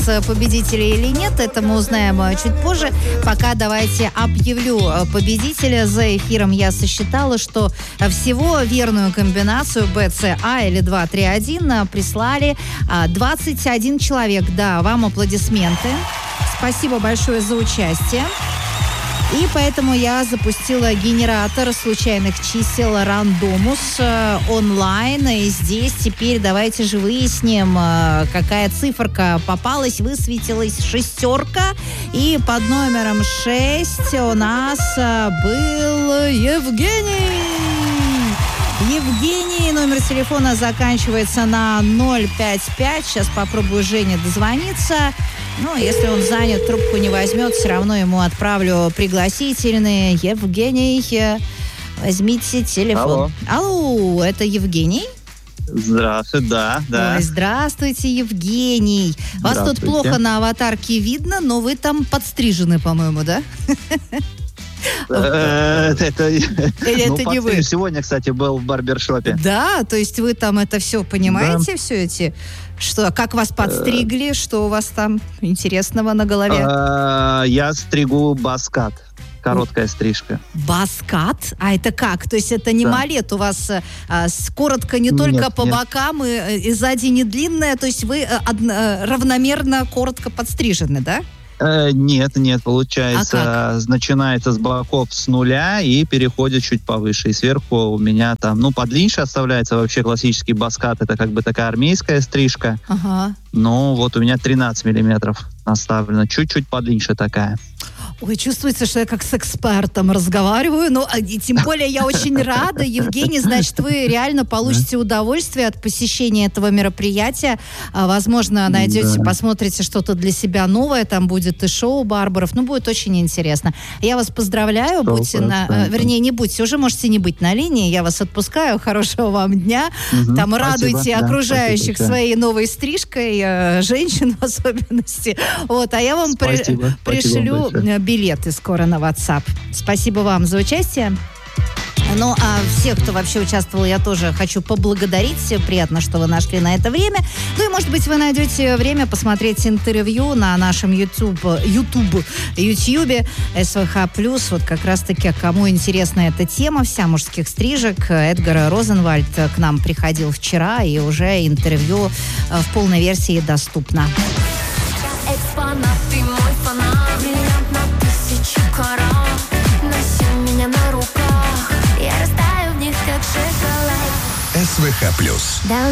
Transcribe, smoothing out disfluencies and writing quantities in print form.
победителей или нет, это мы узнаем чуть позже. Пока давайте объявлю победителя. За эфиром я сосчитала, что всего верную комбинацию БЦА или 231 прислали 21 человек. Да, вам аплодисменты. Спасибо большое за участие. И поэтому я запустила генератор случайных чисел Рандомус онлайн. И здесь теперь давайте же выясним, какая циферка попалась. Высветилась шестерка. И под номером 6 у нас был Евгений. Евгений, номер телефона заканчивается на 055. Сейчас попробую Жене дозвониться. Ну, если он занят, трубку не возьмет, все равно ему отправлю пригласительные. Евгений, возьмите телефон. Алло, это Евгений? Здравствуйте, да. Ой, здравствуйте, Евгений. Вас тут плохо на аватарке видно, но вы там подстрижены, по-моему, да? Это не вы? Сегодня, кстати, был в барбершопе. Да, то есть вы там это все понимаете, все эти... Что, как вас подстригли? Что у вас там интересного на голове? Я стригу баскат. Короткая стрижка. Баскат? А это как? То есть это не малет у вас коротко не только по бокам и сзади не длинная, то есть вы равномерно коротко подстрижены, да? Нет, получается, начинается с боков с нуля и переходит чуть повыше. И сверху у меня там, подлиннее оставляется вообще классический баскат. Это как бы такая армейская стрижка. Ага. Но вот у меня 13 миллиметров наставлено. Чуть-чуть подлиннее такая. Ой, чувствуется, что я как с экспертом разговариваю. Ну, и тем более я очень рада. Евгений, значит, вы реально получите удовольствие от посещения этого мероприятия. Возможно, найдете, посмотрите что-то для себя новое. Там будет и шоу барберов. Будет очень интересно. Я вас поздравляю. Вернее, не будьте. Уже можете не быть на линии. Я вас отпускаю. Хорошего вам дня. Там радуйте окружающих своей новой стрижкой, женщин в особенности. А я вам пришлю билеты скоро на WhatsApp. Спасибо вам за участие. Ну, а всех, кто вообще участвовал, я тоже хочу поблагодарить. Приятно, что вы нашли на это время. Ну и, может быть, вы найдете время посмотреть интервью на нашем YouTube СВХ+. Вот как раз-таки, кому интересна эта тема, вся мужских стрижек. Эдгар Розенвальд к нам приходил вчера, и уже интервью в полной версии доступно. Экспонат, ты мой фанат, бриллиант на 1000 карат. Носи меня на руках, я растаю в них, как шоколад. СВХ+.